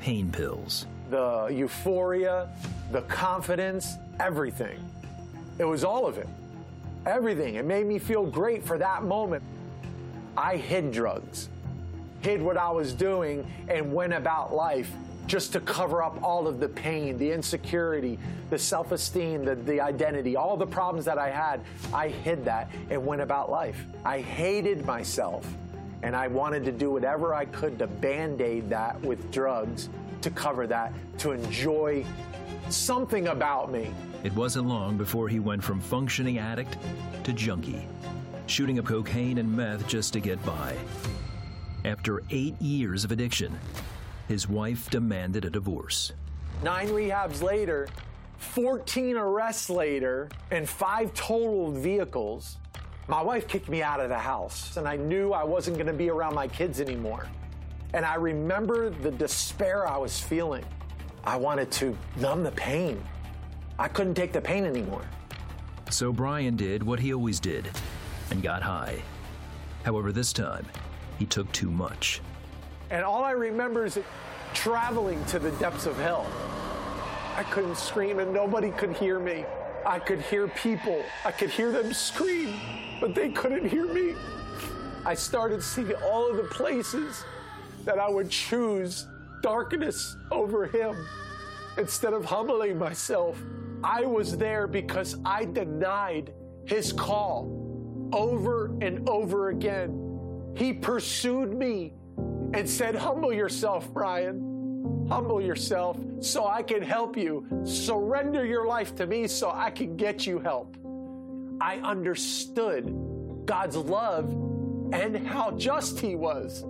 pain pills. The euphoria, the confidence, everything. It was all of it. Everything. It made me feel great for that moment. I hid drugs, hid what I was doing, and went about life just to cover up all of the pain, the insecurity, the self-esteem, the identity, all the problems that I had. I hid that and went about life. I hated myself, and I wanted to do whatever I could to band-aid that with drugs, to cover that, to enjoy something about me. It wasn't long before he went from functioning addict to junkie, shooting up cocaine and meth just to get by. After 8 years of addiction, his wife demanded a divorce. 9 rehabs later, 14 arrests later, and 5 totaled vehicles, my wife kicked me out of the house, and I knew I wasn't going to be around my kids anymore. And I remember the despair I was feeling. I wanted to numb the pain. I couldn't take the pain anymore. So Brian did what he always did and got high. However, this time, he took too much. And all I remember is traveling to the depths of hell. I couldn't scream and nobody could hear me. I could hear people. I could hear them scream, but they couldn't hear me. I started seeing all of the places that I would choose darkness over him. Instead of humbling myself, I was there because I denied his call over and over again. He pursued me and said, humble yourself, Brian. Humble yourself so I can help you. Surrender your life to me so I can get you help. I understood God's love and how just he was.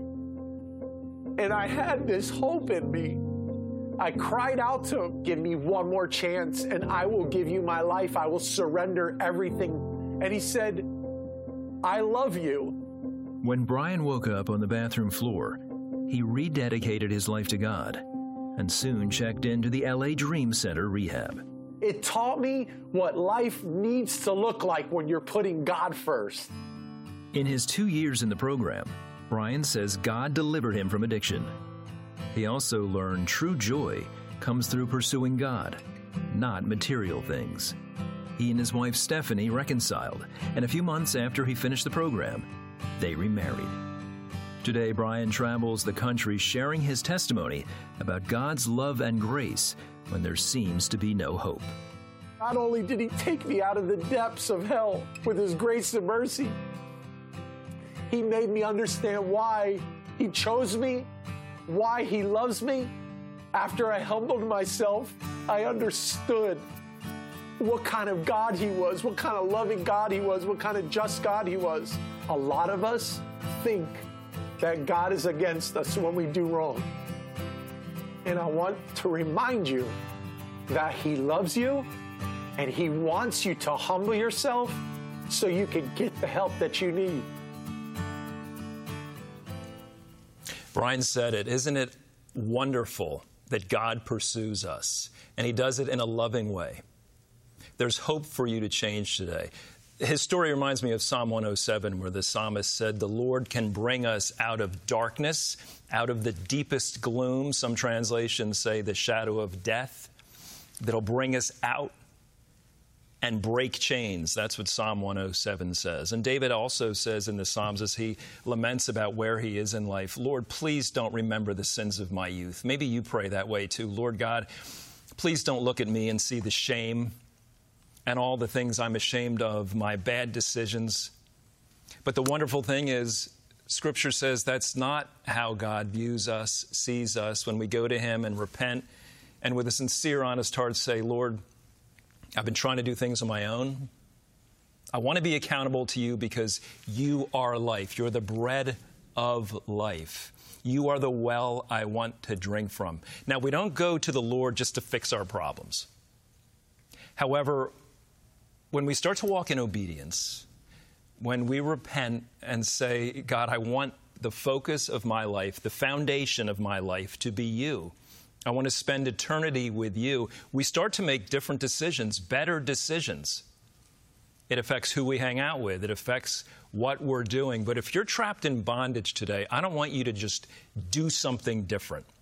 And I had this hope in me. I cried out to him, give me one more chance and I will give you my life. I will surrender everything. And he said, I love you. When Brian woke up on the bathroom floor, he rededicated his life to God and soon checked into the LA Dream Center rehab. It taught me what life needs to look like when you're putting God first. In his 2 years in the program, Brian says God delivered him from addiction. He also learned true joy comes through pursuing God, not material things. He and his wife Stephanie reconciled, and a few months after he finished the program, they remarried. Today, Brian travels the country sharing his testimony about God's love and grace when there seems to be no hope. Not only did he take me out of the depths of hell with his grace and mercy, he made me understand why he chose me, why he loves me. After I humbled myself, I understood what kind of God he was, what kind of loving God he was, what kind of just God he was. A lot of us think that God is against us when we do wrong. And I want to remind you that he loves you and he wants you to humble yourself so you can get the help that you need. Brian said it. Isn't it wonderful that God pursues us? And he does it in a loving way. There's hope for you to change today. His story reminds me of Psalm 107, where the psalmist said, the Lord can bring us out of darkness, out of the deepest gloom. Some translations say the shadow of death, that'll bring us out and break chains. That's what Psalm 107 says. And David also says in the Psalms, as he laments about where he is in life, Lord, please don't remember the sins of my youth. Maybe you pray that way too. Lord God, please don't look at me and see the shame and all the things I'm ashamed of, my bad decisions. But the wonderful thing is, Scripture says that's not how God views us, sees us, when we go to him and repent and with a sincere, honest heart say, Lord, I've been trying to do things on my own. I want to be accountable to you because you are life. You're the bread of life. You are the well I want to drink from. Now, we don't go to the Lord just to fix our problems. However, when we start to walk in obedience, when we repent and say, God, I want the focus of my life, the foundation of my life to be you. I want to spend eternity with you. We start to make different decisions, better decisions. It affects who we hang out with. It affects what we're doing. But if you're trapped in bondage today, I don't want you to just do something different.